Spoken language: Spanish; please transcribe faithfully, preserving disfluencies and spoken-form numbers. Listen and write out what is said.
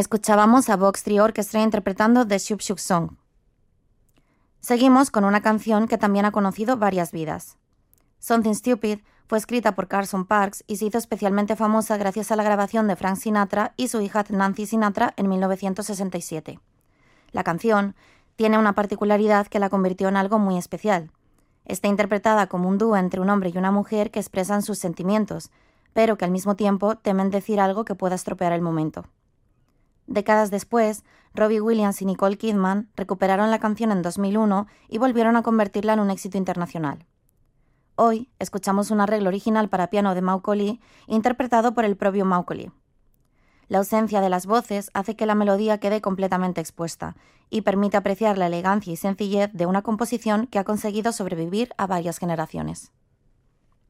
Escuchábamos a Box Tree Orchestra interpretando The Shub Shub Song. Seguimos con una canción que también ha conocido varias vidas. Something Stupid fue escrita por Carson Parks y se hizo especialmente famosa gracias a la grabación de Frank Sinatra y su hija Nancy Sinatra en mil novecientos sesenta y siete. La canción tiene una particularidad que la convirtió en algo muy especial. Está interpretada como un dúo entre un hombre y una mujer que expresan sus sentimientos, pero que al mismo tiempo temen decir algo que pueda estropear el momento. Décadas después, Robbie Williams y Nicole Kidman recuperaron la canción en dos mil uno y volvieron a convertirla en un éxito internacional. Hoy escuchamos un arreglo original para piano de Macaulay, interpretado por el propio Macaulay. La ausencia de las voces hace que la melodía quede completamente expuesta y permite apreciar la elegancia y sencillez de una composición que ha conseguido sobrevivir a varias generaciones.